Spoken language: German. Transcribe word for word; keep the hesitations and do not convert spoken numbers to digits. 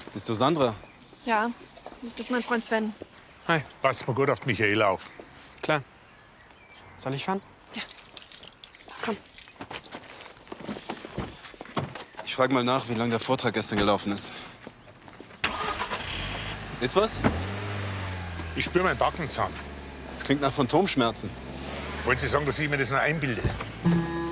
Bist du Sandra? Ja, das ist mein Freund Sven. Hi. Passt mal gut auf die Michaela auf. Klar. Soll ich fahren? Ja. Komm. Ich frage mal nach, wie lange der Vortrag gestern gelaufen ist. Ist was? Ich spüre meinen Backenzahn. Das klingt nach Phantomschmerzen. Wollen Sie sagen, dass ich mir das nur einbilde?